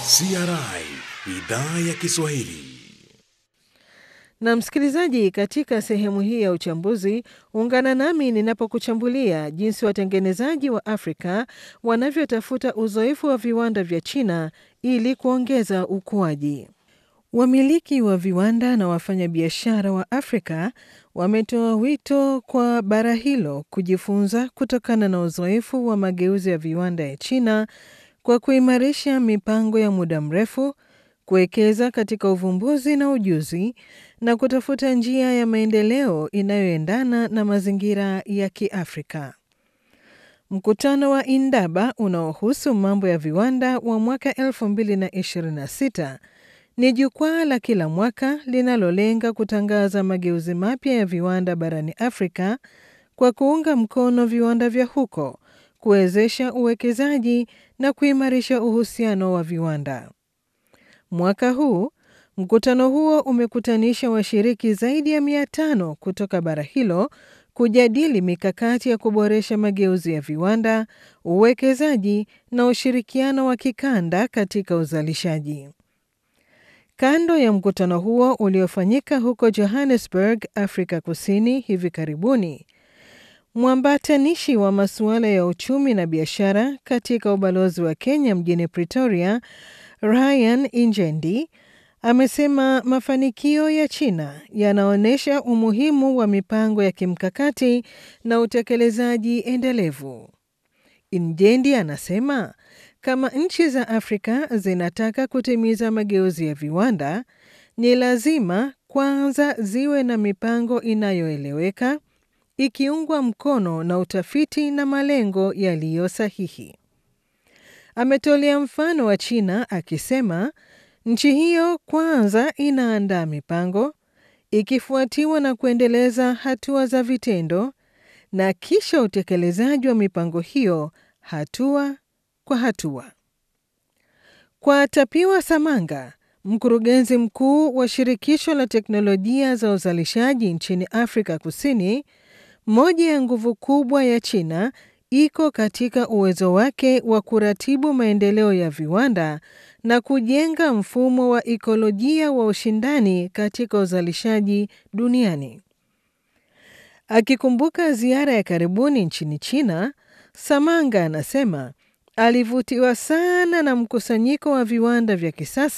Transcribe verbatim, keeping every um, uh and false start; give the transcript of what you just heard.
C R I Idhaa ya Kiswahili. Na msikilizaji, katika sehemu hii ya uchambuzi, ungana nami ninapokuchambulia jinsi watengenezaji wa Afrika wanavyotafuta uzoefu wa viwanda vya China ili kuongeza ukuaji. Wamiliki wa viwanda na wafanyabiashara wa Afrika wametoa wito kwa bara hilo kujifunza kutokana na uzoefu wa mageuzi ya viwanda ya China kwa kuimarisha mipango ya muda mrefu, kuwekeza katika uvumbuzi na ujuzi na kutafuta njia ya maendeleo inayoendana na mazingira ya Kiafrika. Mkutano wa Indaba unaohusu mambo ya viwanda wa mwaka elfu mbili ishirini na sita ni jukwaa la kila mwaka linalolenga kutangaza mageuzi mapya ya viwanda barani Afrika kwa kuunga mkono viwanda vya huko, kuwezesha uwekezaji na kuimarisha uhusiano wa viwanda. Mwaka huu, mkutano huo umekutanisha washiriki zaidi ya mia tano kutoka bara hilo kujadili mikakati ya kuboresha mageuzi ya viwanda, uwekezaji na ushirikiano wa kikanda katika uzalishaji. Kando ya mkutano huo uliofanyika huko Johannesburg, Afrika Kusini hivi karibuni, mwambatanishi wa masuala ya uchumi na biashara katika ubalozi wa Kenya mjini Pretoria, Ryan Injendi, amesema mafanikio ya China yanaonyesha umuhimu wa mipango ya kimkakati na utekelezaji endelevu. Injendi anasema kama nchi za Afrika zinataka kutimiza mageuzi ya viwanda, ni lazima kwanza ziwe na mipango inayoeleweka, ikiungwa mkono na utafiti na malengo yaliyo sahihi. Ametolea mfano wa China akisema nchi hiyo kwanza inaandaa mipango, ikifuatiwa na kuendeleza hatua za vitendo, na kisha utekelezaji wa mipango hiyo hatua kwa hatua. Kwa Tapiwa Samanga, mkurugenzi mkuu wa shirikisho la teknolojia za uzalishaji nchini Afrika Kusini, moja ya nguvu kubwa ya China iko katika uwezo wake wa kuratibu maendeleo ya viwanda na kujenga mfumo wa ikolojia wa ushindani katika uzalishaji duniani. Akikumbuka ziara ya karibuni nchini China, Samanga anasema alivutiwa sana na mkusanyiko wa viwanda vya kisasa